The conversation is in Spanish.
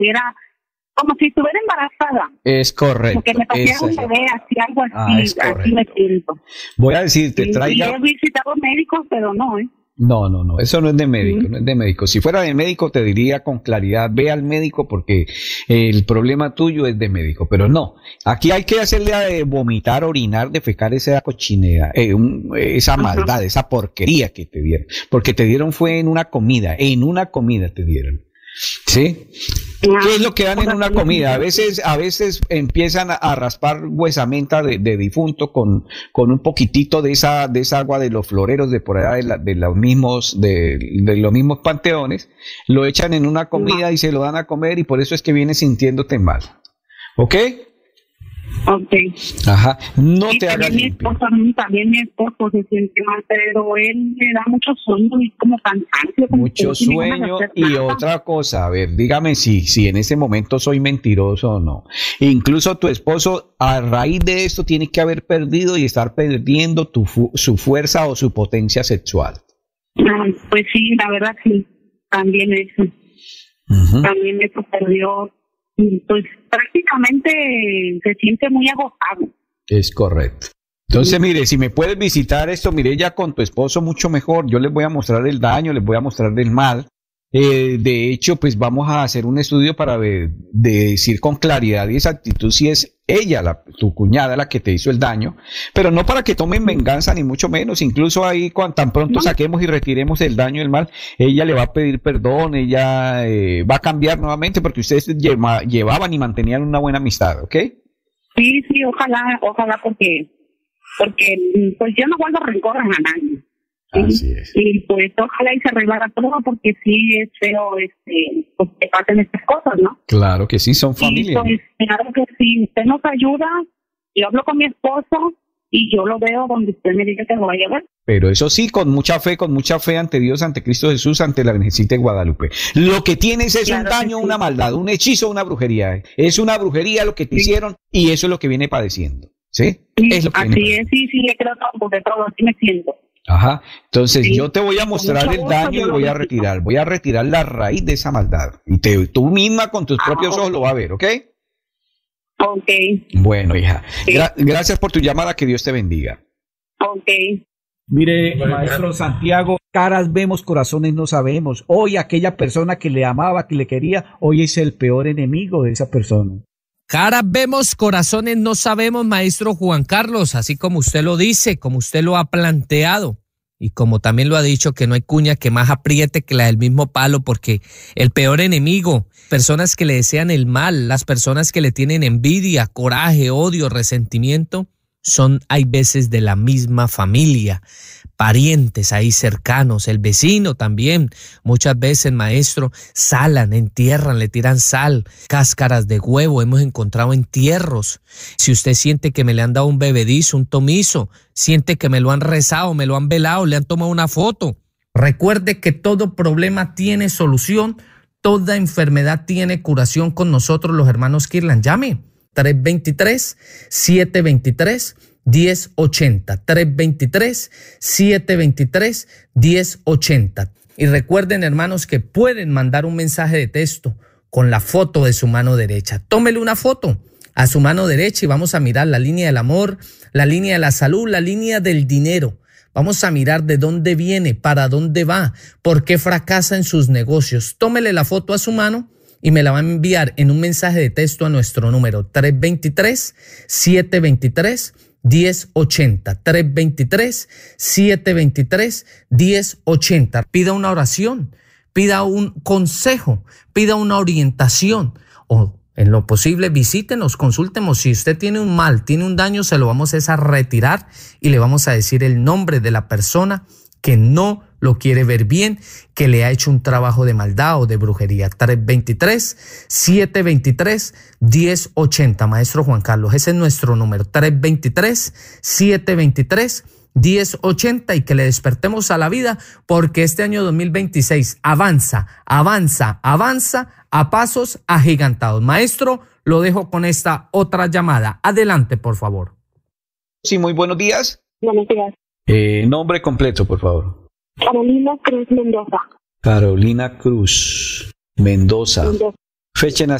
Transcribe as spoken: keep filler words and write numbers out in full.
pusiera, como si estuviera embarazada. Es correcto. Como que me parecía un bebé, así, algo así, ah, es así me siento. Voy a decirte, Sí, traiga... y he visitado médicos, pero no, ¿eh? No, no, no, eso no es de médico, Sí. no es de médico. Si fuera de médico te diría con claridad, ve al médico porque el problema tuyo es de médico, pero no. Aquí hay que hacerle a eh, vomitar, orinar, defecar esa cochinera, eh, un- esa Ajá. maldad, esa porquería que te dieron. Porque te dieron fue en una comida, en una comida te dieron. ¿Sí? ¿Qué es lo que dan en una comida? A veces, a veces empiezan a, a raspar huesamenta de, de difunto con, con un poquitito de esa, de esa agua de los floreros de por allá de, la- de los mismos, de, de los mismos panteones, lo echan en una comida y se lo dan a comer y por eso es que vienes sintiéndote mal. ¿Ok? Ok. Ajá. No Y te hagas también mi limpio. esposo, también mi esposo se siente mal, pero él le da mucho sueño y como cansancio. Como que Mucho no tiene ganas de sueño hacer y nada. otra cosa, a ver, dígame si, si en ese momento soy mentiroso o no. Incluso tu esposo, a raíz de esto, tiene que haber perdido y estar perdiendo tu, fu- su fuerza o su potencia sexual. Ah, pues sí, la verdad sí, también eso, Ujú. también eso perdió, y pues prácticamente se siente muy agotado. Es correcto. Entonces, mire, si me puedes visitar esto, mire, ya con tu esposo mucho mejor. Yo les voy a mostrar el daño, les voy a mostrar el mal. Eh, de hecho, pues vamos a hacer un estudio para ver, de decir con claridad y exactitud si es ella, la, tu cuñada, la que te hizo el daño, pero no para que tomen venganza ni mucho menos. Incluso ahí, cuando tan pronto saquemos y retiremos el daño y el mal, ella le va a pedir perdón, ella eh, va a cambiar nuevamente porque ustedes lleva- llevaban y mantenían una buena amistad, ¿ok? Sí, sí, ojalá, ojalá porque, porque pues yo no guardo rencor a nadie. ¿sí? Así es. Y pues ojalá y se arreglara todo porque sí es feo este, pues, que pasen estas cosas, ¿no? Claro que sí, son Y familia. pues claro que si usted nos ayuda, yo hablo con mi esposo y yo lo veo donde usted me dice que lo va a llevar. Pero eso sí, con mucha fe, con mucha fe ante Dios, ante Cristo Jesús, ante la Virgencita de Guadalupe. Lo que tienes es Claro un que daño, sí. una maldad, un hechizo, una brujería. ¿eh? Es una brujería lo que te Sí. hicieron y eso es lo que viene padeciendo. ¿Sí? Sí, Es lo que viene así padeciendo. es, sí, sí, le creo todo, de todo, así me siento. Ajá. Entonces Sí. yo te voy a Con mostrar mucho el gusto, daño yo y lo voy a visito. retirar, voy a retirar la raíz de esa maldad. Y te, tú misma con tus Ah, propios ojos ok. lo vas a ver, ¿ok? Ok, Bueno, hija. Sí. Gra- gracias por tu llamada, que Dios te bendiga. ok. Mire, maestro Santiago, caras vemos, corazones no sabemos. Hoy aquella persona que le amaba, que le quería, hoy es el peor enemigo de esa persona. Caras vemos, corazones no sabemos, maestro Juan Carlos, así como usted lo dice, como usted lo ha planteado y como también lo ha dicho, que no hay cuña que más apriete que la del mismo palo, porque el peor enemigo, personas que le desean el mal, las personas que le tienen envidia, coraje, odio, resentimiento, son hay veces de la misma familia, parientes ahí cercanos, el vecino también, muchas veces, maestro, salan, entierran, le tiran sal, cáscaras de huevo, hemos encontrado entierros. Si usted siente que me le han dado un bebedizo, un tomizo, siente que me lo han rezado, me lo han velado, le han tomado una foto, recuerde que todo problema tiene solución, toda enfermedad tiene curación con nosotros los hermanos Kirlan. Llame tres dos tres, siete dos tres, uno cero ocho cero, tres dos tres, siete dos tres, uno cero ocho cero. Y recuerden, hermanos, que pueden mandar un mensaje de texto con la foto de su mano derecha. Tómele una foto a su mano derecha y vamos a mirar la línea del amor, la línea de la salud, la línea del dinero. Vamos a mirar de dónde viene, para dónde va, por qué fracasa en sus negocios. Tómele la foto a su mano y me la va a enviar en un mensaje de texto a nuestro número tres dos tres, siete dos tres, uno cero ocho cero, tres dos tres, siete dos tres, uno cero ocho cero. Pida una oración, pida un consejo, pida una orientación o en lo posible visítenos, consúltenos. Si usted tiene un mal, tiene un daño, se lo vamos a retirar y le vamos a decir el nombre de la persona que no lo quiere ver bien, que le ha hecho un trabajo de maldad o de brujería. tres dos tres, siete dos tres, uno cero ocho cero. Maestro Juan Carlos, ese es nuestro número, tres dos tres, siete dos tres, uno cero ocho cero, y que le despertemos a la vida, porque este año dos mil veintiséis avanza, avanza, avanza a pasos agigantados. Maestro, lo dejo con esta otra llamada. Adelante, por favor. Sí, muy buenos días. Buenos días. Eh, nombre completo, por favor. Carolina Cruz Mendoza. Carolina Cruz Mendoza. Mendoza. Fecha de